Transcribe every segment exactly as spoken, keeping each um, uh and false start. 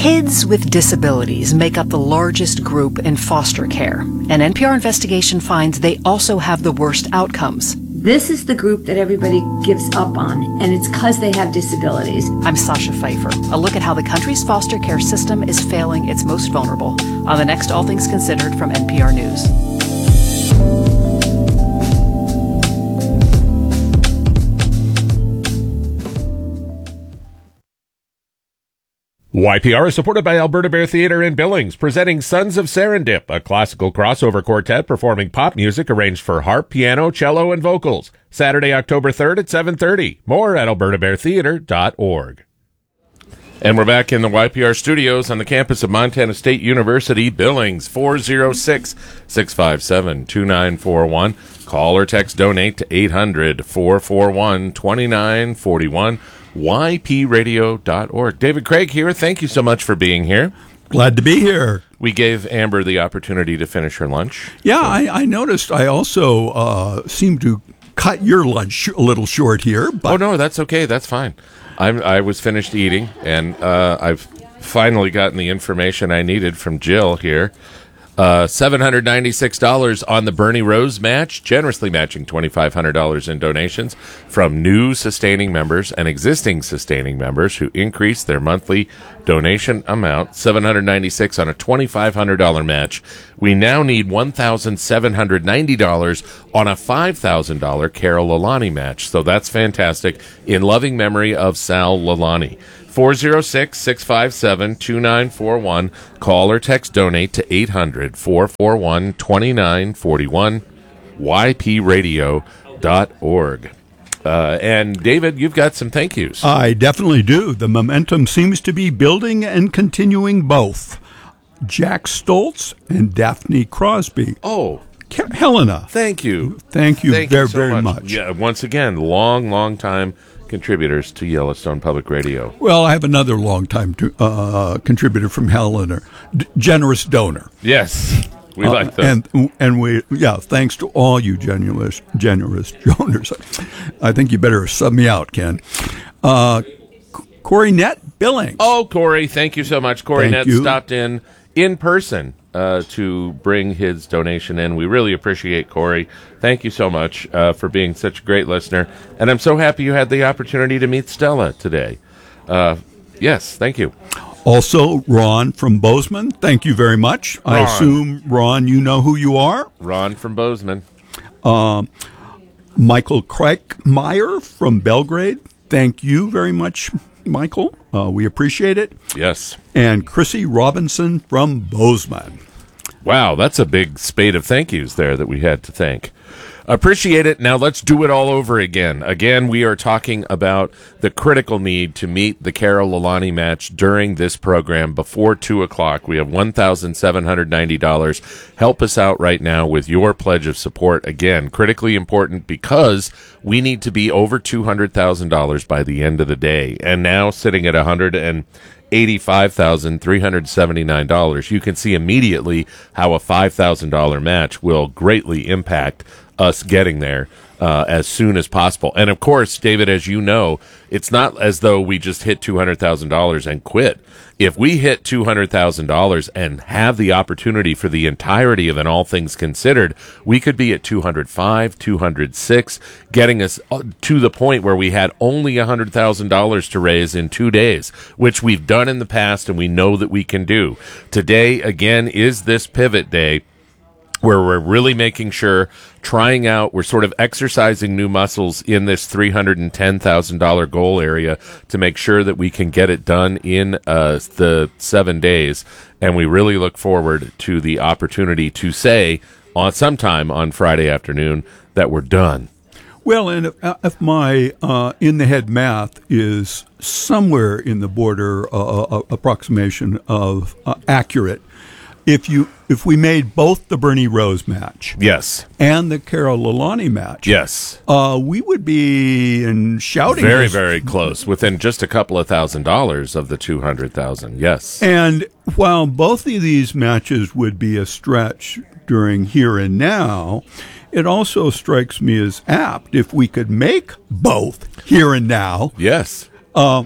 Kids with disabilities make up the largest group in foster care. An N P R investigation finds they also have the worst outcomes. This is the group that everybody gives up on, and it's because they have disabilities. I'm Sasha Pfeiffer. A look at how the country's foster care system is failing its most vulnerable on the next All Things Considered from N P R News. Y P R is supported by Alberta Bear Theatre in Billings, presenting Sons of Serendip, a classical crossover quartet performing pop music arranged for harp, piano, cello, and vocals. Saturday, October third at seven thirty. More at alberta bear theatre dot org. And we're back in the Y P R studios on the campus of Montana State University, Billings, four oh six, six five seven, two nine four one. Call or text donate to eight hundred, four four one, two nine four one. y p radio dot org. David Craig here. Thank you so much for being here. Glad to be here. We gave Amber the opportunity to finish her lunch. Yeah, so. I, I noticed I also uh, seem to cut your lunch a little short here. But oh, no, that's okay. That's fine. I'm, I was finished eating, and uh, I've finally gotten the information I needed from Jill here. Uh, seven hundred ninety-six dollars on the Bernie Rose match, generously matching twenty-five hundred dollars in donations from new sustaining members and existing sustaining members who increased their monthly donation amount. seven hundred ninety-six dollars on a twenty-five hundred dollars match. We now need one thousand seven hundred ninety dollars on a five thousand dollars Carol Lalani match. So that's fantastic. In loving memory of Sal Lalani. four oh six, six five seven, two nine four one. Call or text donate to eight hundred, four four one, two nine four one. y p radio dot org. Uh, and David, you've got some thank yous. I definitely do. The momentum seems to be building and continuing both. Jack Stoltz and Daphne Crosby. Oh, Ke- Helena. Thank you. Thank you thank very, you so very much. much. Yeah, once again, long, long time contributors to Yellowstone Public Radio. Well, I have another long-time to, uh, contributor from Helena, D- generous donor. Yes, we uh, like that. And and we, yeah, thanks to all you generous, generous donors. I think you better sub me out, Ken. Uh, Corey Nett Billings. Oh, Corey, thank you so much. Corey Thank Nett you. stopped in in person uh, to bring his donation in. We really appreciate Corey. Thank you so much uh, for being such a great listener. And I'm so happy you had the opportunity to meet Stella today. Uh, yes, thank you. Also, Ron from Bozeman, thank you very much. Ron. I assume, Ron, you know who you are. Ron from Bozeman. Uh, Michael Kreikmeyer from Belgrade, thank you very much, Michael. Uh, we appreciate it. Yes. And Chrissy Robinson from Bozeman. Wow, that's a big spate of thank yous there that we had to thank. Appreciate it. Now let's do it all over again. Again, we are talking about the critical need to meet the Carol Lalani match during this program before two o'clock. We have one thousand seven hundred ninety dollars. Help us out right now with your pledge of support. Again, critically important because we need to be over two hundred thousand dollars by the end of the day. And now sitting at one hundred eighty-five thousand three hundred seventy-nine dollars. You can see immediately how a five thousand dollars match will greatly impact us getting there uh, as soon as possible. And of course, David, as you know, it's not as though we just hit two hundred thousand dollars and quit. If we hit two hundred thousand dollars and have the opportunity for the entirety of an All Things Considered, we could be at two hundred five, two hundred six, getting us to the point where we had only one hundred thousand dollars to raise in two days, which we've done in the past and we know that we can do. Today, again, is this pivot day where we're really making sure, trying out, we're sort of exercising new muscles in this three hundred ten thousand dollars goal area to make sure that we can get it done in uh, the seven days. And we really look forward to the opportunity to say on sometime on Friday afternoon that we're done. Well, and if, if my uh, in-the-head math is somewhere in the border uh, uh, approximation of uh, accurate, If you if we made both the Bernie Rose match, yes, and the Carol Lalani match, yes, uh, we would be in shouting very very close, within just a couple of thousand dollars of the two hundred thousand. Yes, and while both of these matches would be a stretch during here and now, it also strikes me as apt if we could make both here and now. Yes. Uh,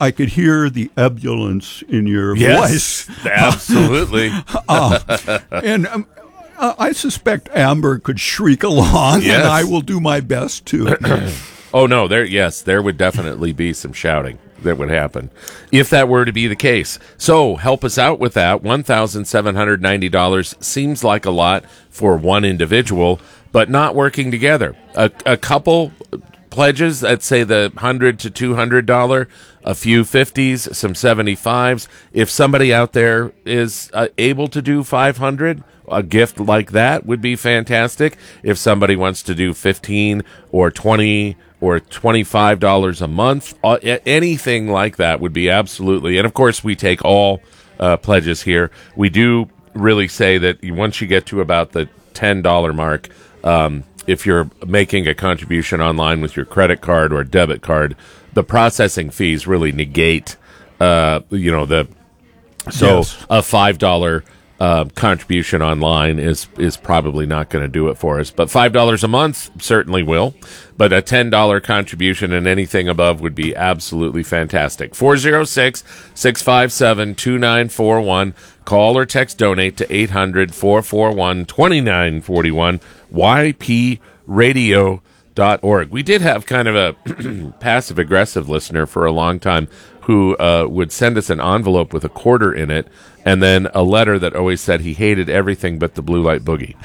I could hear the ebullience in your Yes, voice. absolutely. Uh, and um, uh, I suspect Amber could shriek along, Yes. and I will do my best to. Oh no, there yes, there would definitely be some shouting that would happen if that were to be the case. So help us out with that. one thousand seven hundred ninety dollars seems like a lot for one individual, but not working together. A, a couple pledges, let's say the one hundred to two hundred dollars, a few fifties, some seventy-fives. If somebody out there is uh, able to do five hundred, a gift like that would be fantastic. If somebody wants to do fifteen or twenty or twenty-five dollars a month, uh, anything like that would be absolutely. And of course, we take all uh, pledges here. We do really say that once you get to about the ten dollars mark, um, if you're making a contribution online with your credit card or debit card, the processing fees really negate, uh, you know, the, so Yes. a five dollars uh, contribution online is, is probably not going to do it for us, but five dollars a month certainly will, but a ten dollars contribution and anything above would be absolutely fantastic. four oh six, six five seven, two nine four one. Call or text donate to eight hundred, four four one, two nine four one, y p radio dot org. We did have kind of a passive-aggressive listener for a long time who uh, would send us an envelope with a quarter in it and then a letter that always said he hated everything but the Blue Light Boogie.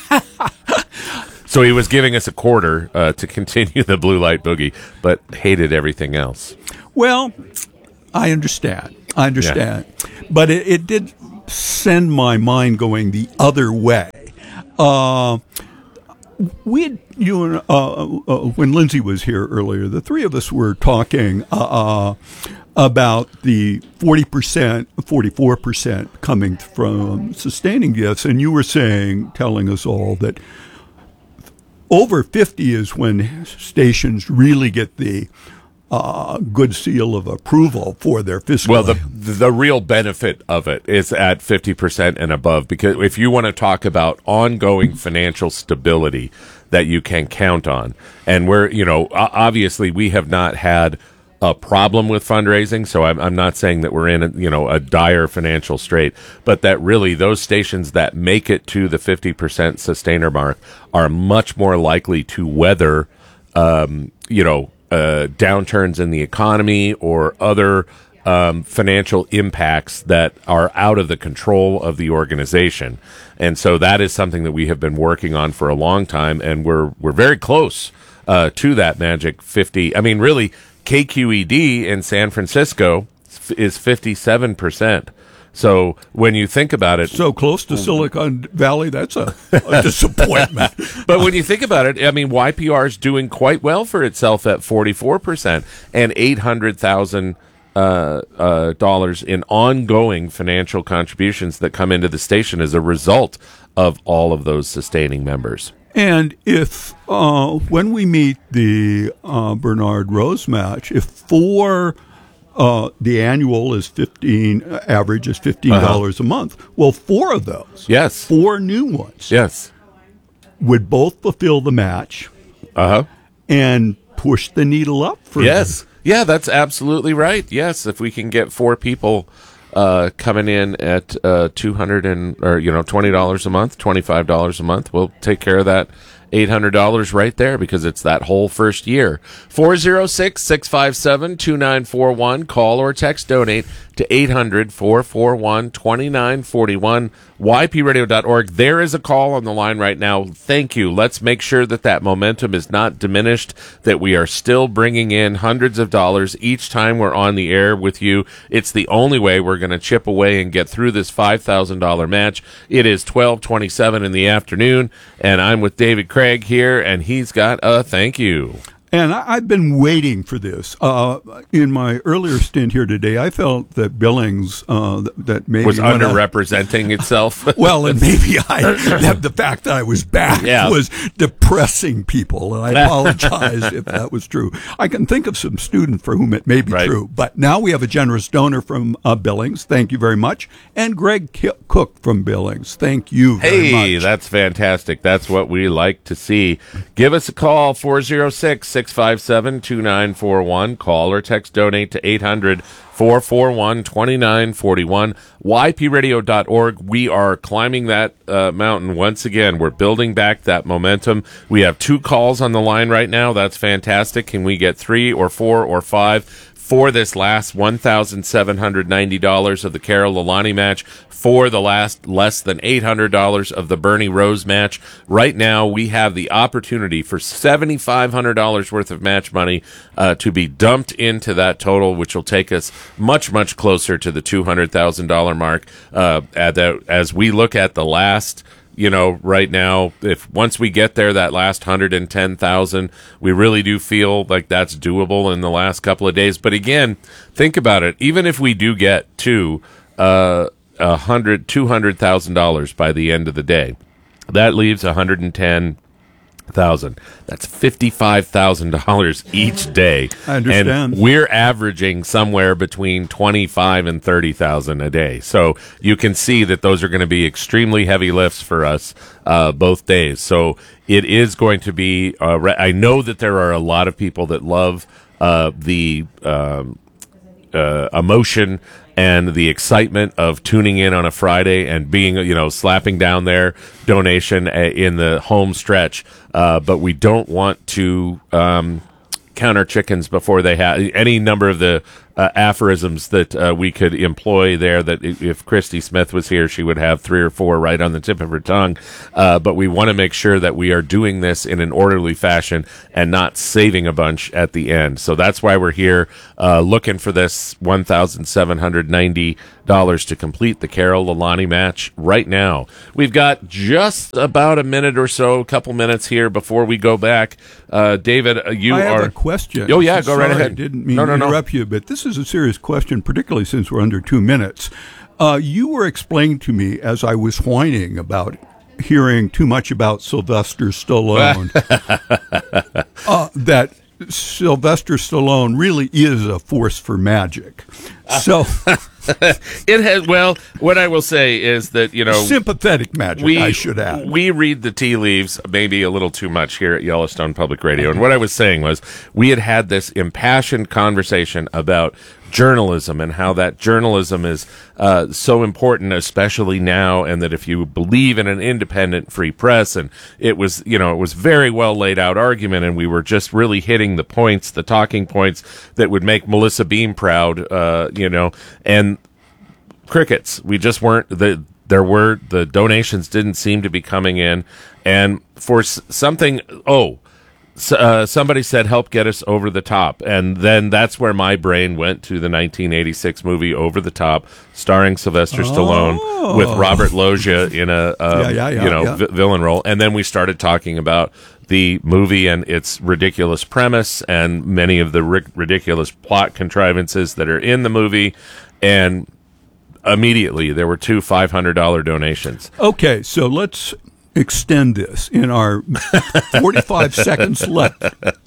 So he was giving us a quarter uh, to continue the Blue Light Boogie, but hated everything else. Well, I understand. I understand. But it, it did send my mind going the other way. Uh, we, you and uh, uh, when Lindsay was here earlier, the three of us were talking uh, uh, about the forty percent, forty-four percent coming from sustaining gifts, and you were saying, telling us all that over fifty is when stations really get the uh, good seal of approval for their fiscal. Well, the the real benefit of it is at fifty percent and above, because if you want to talk about ongoing financial stability that you can count on, and we're, you know, obviously we have not had a problem with fundraising, so I'm, I'm not saying that we're in a, you know, a dire financial strait, but that really those stations that make it to the fifty percent sustainer mark are much more likely to weather, um, you know, uh, downturns in the economy or other um, financial impacts that are out of the control of the organization. And so that is something that we have been working on for a long time, and we're we're very close uh, to that magic fifty. I mean, really, K Q E D in San Francisco is fifty-seven percent. So when you think about it, so close to Silicon Valley, that's a, a disappointment. but when you think about it, I mean, Y P R is doing quite well for itself at forty-four percent and eight hundred thousand uh, uh, dollars in ongoing financial contributions that come into the station as a result of all of those sustaining members. And if, uh, when we meet the uh, Bernard Rose match, if four, uh, the annual is fifteen, uh, average is fifteen dollars Uh-huh. a month, well, four of those, Yes. four new ones, Yes. would both fulfill the match Uh-huh. and push the needle up for Yes. Yeah, that's absolutely right. Yes, if we can get four people uh, coming in at uh, two hundred and or you know twenty dollars a month, twenty five dollars a month, we'll take care of that eight hundred dollars right there, because it's that whole first year. four oh six, six five seven, two nine four one. Call or text donate to eight hundred, four four one, two nine four one, y p radio dot org. There is a call on the line right now. Thank you. Let's make sure that that momentum is not diminished, that we are still bringing in hundreds of dollars each time we're on the air with you. It's the only way we're going to chip away and get through this five thousand dollars match. It is twelve twenty-seven in the afternoon, and I'm with David Craig here, and he's got a thank you. And I, I've been waiting for this. Uh, in my earlier stint here today, I felt that Billings, uh, that, that maybe Was when I- underrepresenting itself. well, and maybe I that the fact that I was back Yeah. was depressing people, and I apologize if that was true. I can think of some student for whom it may be Right. true, but now we have a generous donor from uh, Billings. Thank you very much, and Greg Ki- Cook from Billings. Thank you very Hey, much. that's fantastic. That's what we like to see. Give us a call, four oh six, six five seven, two nine four one. Call or text donate to eight hundred, four four one, two nine four one. Y P radio dot org. We are climbing that uh, mountain once again. We're building back that momentum. We have two calls on the line right now. That's fantastic. Can we get three or four or five for this last one thousand seven hundred ninety dollars of the Carol Lalani match, for the last less than eight hundred dollars of the Bernie Rose match? Right now, we have the opportunity for seven thousand five hundred dollars worth of match money uh, to be dumped into that total, which will take us much, much closer to the two hundred thousand dollars mark uh, at the, as we look at the last... You know, right now, if once we get there, that last one hundred ten thousand, we really do feel like that's doable in the last couple of days. But again, think about it. Even if we do get to uh, a hundred, two hundred thousand dollars by the end of the day, that leaves one hundred ten thousand. That's fifty-five thousand dollars each day. I understand. And we're averaging somewhere between twenty-five and thirty thousand a day. So you can see that those are going to be extremely heavy lifts for us uh, both days. So it is going to be. Uh, re- I know that there are a lot of people that love uh, the um, uh, emotion and the excitement of tuning in on a Friday and being, you know, slapping down their donation in the home stretch. Uh, but we don't want to um, count our chickens before they have any number of the uh, aphorisms that uh, we could employ there, that if Christy Smith was here, she would have three or four right on the tip of her tongue. Uh, but we want to make sure that we are doing this in an orderly fashion and not saving a bunch at the end. So that's why we're here uh, looking for this one thousand seven hundred ninety dollars to complete the Carol Lalani match right now. We've got just about a minute or so, a couple minutes here before we go back. Uh, David, uh, you I have are... a question. Oh, yeah, go Sorry, right ahead. I didn't mean no, no, to interrupt no. you, but this is a serious question, particularly since we're under two minutes. Uh, you were explaining to me as I was whining about hearing too much about Sylvester Stallone uh, that Sylvester Stallone really is a force for magic. So it has, well, what I will say is that, you know, sympathetic magic, we, I should add. We read the tea leaves maybe a little too much here at Yellowstone Public Radio. And what I was saying was we had had this impassioned conversation about journalism and how that journalism is uh, so important, especially now, and that if you believe in an independent free press, and it was, you know, it was very well laid out argument, and we were just really hitting the points, the talking points that would make Melissa Beam proud, uh, you know, and crickets. We just weren't, the there were, the donations didn't seem to be coming in, and for s- something, oh, Uh, somebody said, help get us over the top. And then that's where my brain went to the nineteen eighty-six movie Over the Top, starring Sylvester Oh. Stallone with Robert Loggia in a, uh, Yeah, yeah, yeah, you know, yeah. vi- villain role. And then we started talking about the movie and its ridiculous premise and many of the ri- ridiculous plot contrivances that are in the movie. And immediately there were two five hundred dollars donations. Okay, so let's extend this in our forty-five seconds left.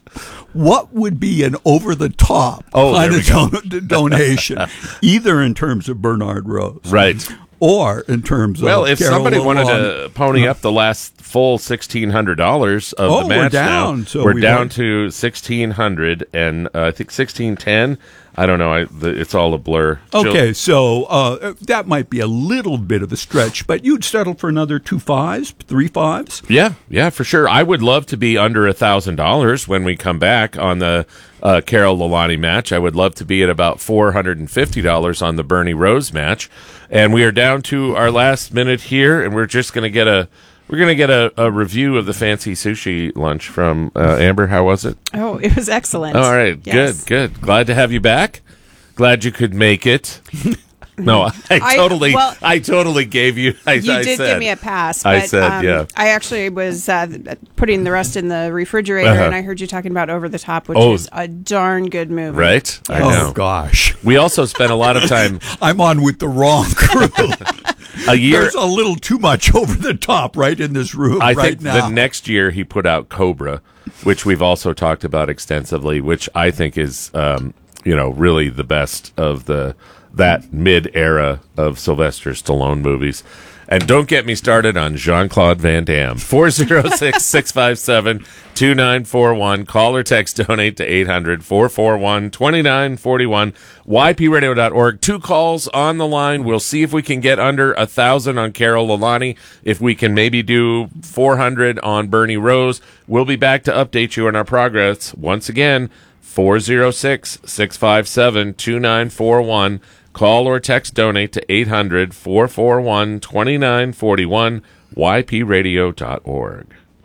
What would be an over-the-top Oh, kind there of don- donation, either in terms of Bernard Rose, Right. or in terms Well, of if Carol somebody wanted Lalonde? to pony up the last full sixteen hundred dollars of Oh, the we're match down, now, so we're we down won't- to sixteen hundred and uh, I think sixteen ten. I don't know. I, the, it's all a blur. Okay, so uh, that might be a little bit of a stretch, but you'd settle for another two fives, three fives? Yeah, yeah, for sure. I would love to be under a thousand dollars when we come back on the uh, Carol Lalani match. I would love to be at about four hundred and fifty dollars on the Bernie Rose match. And we are down to our last minute here, and we're just going to get a we're going to get a, a review of the fancy sushi lunch from uh, Amber. How was it? Oh, it was excellent. All right, Yes. good, good. Glad to have you back. Glad you could make it. No, I, I- totally, well, I totally gave you. I, You I did said, give me a pass. I But, said, um, yeah. I actually was uh, putting the rest in the refrigerator, Uh-huh. and I heard you talking about Over the Top, which Oh. is a darn good movie. Right? I Oh, know. gosh. We also spent a lot of time, I'm on with the wrong crew. a year. There's a little too much over the top right in this room I right think now. the next year he put out Cobra, which we've also talked about extensively, which I think is, um, you know, really the best of the that mid era of Sylvester Stallone movies. And don't get me started on Jean-Claude Van Damme. four oh six, six five seven, two nine four one. Call or text donate to eight hundred, four four one, two nine four one. Y P radio dot org. Two calls on the line. We'll see if we can get under a thousand on Carol Lalani. If we can maybe do four hundred on Bernie Rose. We'll be back to update you on our progress. Once again, four oh six, six five seven, two nine four one. Call or text donate to eight hundred, four four one, two nine four one, Y P radio dot org.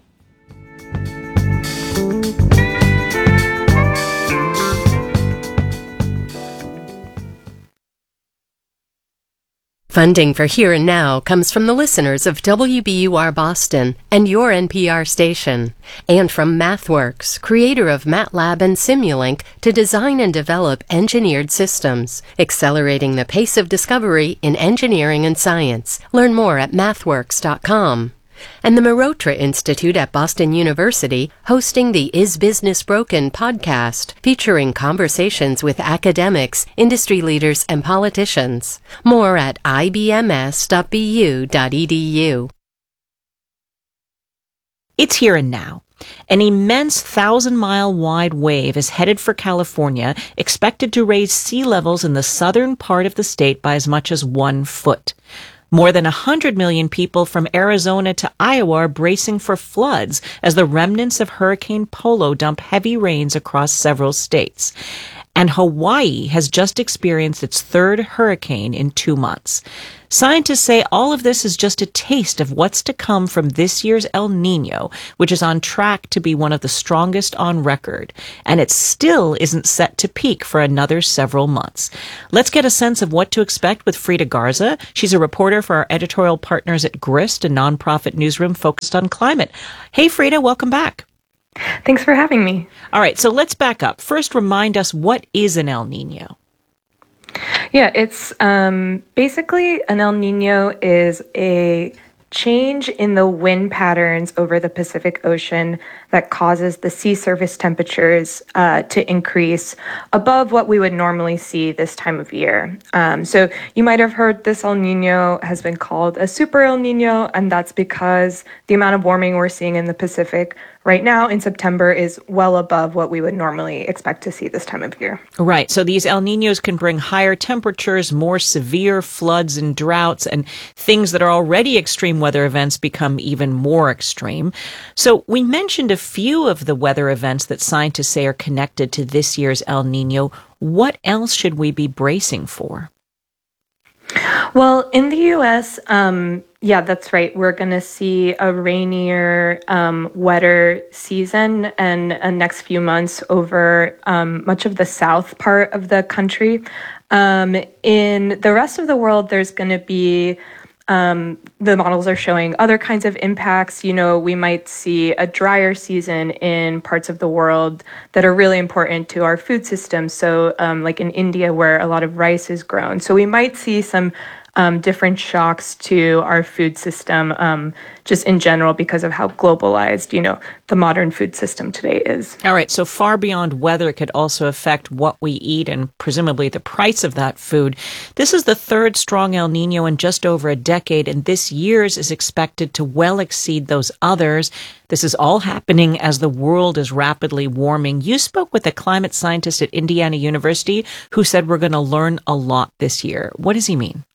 Funding for Here and Now comes from the listeners of W B U R Boston and your N P R station, and from MathWorks, creator of MATLAB and Simulink, to design and develop engineered systems, accelerating the pace of discovery in engineering and science. Learn more at mathworks dot com. And the Marotra Institute at Boston University, hosting the Is Business Broken podcast, featuring conversations with academics, industry leaders, and politicians. More at I B M S dot B U dot E D U. It's here and now. An immense thousand-mile-wide wave is headed for California, expected to raise sea levels in the southern part of the state by as much as one foot. More than one hundred million people from Arizona to Iowa are bracing for floods as the remnants of Hurricane Polo dump heavy rains across several states. And Hawaii has just experienced its third hurricane in two months. Scientists say all of this is just a taste of what's to come from this year's El Niño, which is on track to be one of the strongest on record. And it still isn't set to peak for another several months. Let's get a sense of what to expect with Frida Garza. She's a reporter for our editorial partners at Grist, a nonprofit newsroom focused on climate. Hey, Frida, welcome back. Thanks for having me. All right, so let's back up. First, remind us, what is an El Niño? Yeah, it's um, basically an El Niño is a change in the wind patterns over the Pacific Ocean that causes the sea surface temperatures uh, to increase above what we would normally see this time of year. Um, so you might have heard this El Niño has been called a super El Niño, and that's because the amount of warming we're seeing in the Pacific right now in September is well above what we would normally expect to see this time of year. Right. So these El Niños can bring higher temperatures, more severe floods and droughts, and things that are already extreme weather events become even more extreme. So we mentioned a few of the weather events that scientists say are connected to this year's El Niño. What else should we be bracing for? Well, in the U S, um, yeah, that's right. We're going to see a rainier, um, wetter season and uh, next few months over um, much of the south part of the country. Um, in the rest of the world, there's going to be Um, the models are showing other kinds of impacts. You know, we might see a drier season in parts of the world that are really important to our food system. So um, like in India, where a lot of rice is grown. So we might see some um, different shocks to our food system um, just in general because of how globalized, you know, the modern food system today is. All right. So far beyond weather, it could also affect what we eat and presumably the price of that food. This is the third strong El Niño in just over a decade, and this year's is expected to well exceed those others. This is all happening as the world is rapidly warming. You spoke with a climate scientist at Indiana University who said we're going to learn a lot this year. What does he mean?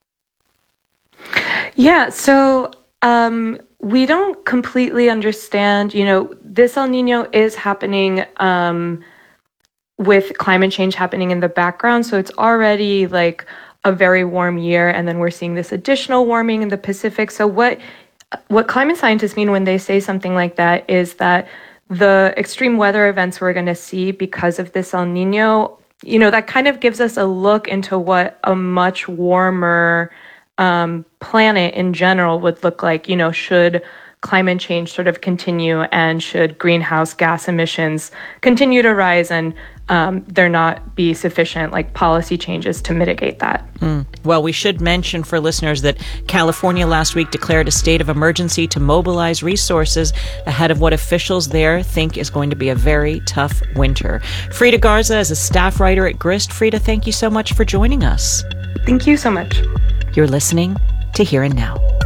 Yeah, so um, we don't completely understand, you know, this El Niño is happening um, with climate change happening in the background. So it's already like a very warm year, and then we're seeing this additional warming in the Pacific. So what what climate scientists mean when they say something like that is that the extreme weather events we're going to see because of this El Niño, you know, that kind of gives us a look into what a much warmer Um, planet in general would look like, you know, should climate change sort of continue and should greenhouse gas emissions continue to rise and um, there not be sufficient like policy changes to mitigate that. Mm. Well, we should mention for listeners that California last week declared a state of emergency to mobilize resources ahead of what officials there think is going to be a very tough winter. Frida Garza is a staff writer at Grist. Frida, thank you so much for joining us. Thank you so much. You're listening to Here and Now.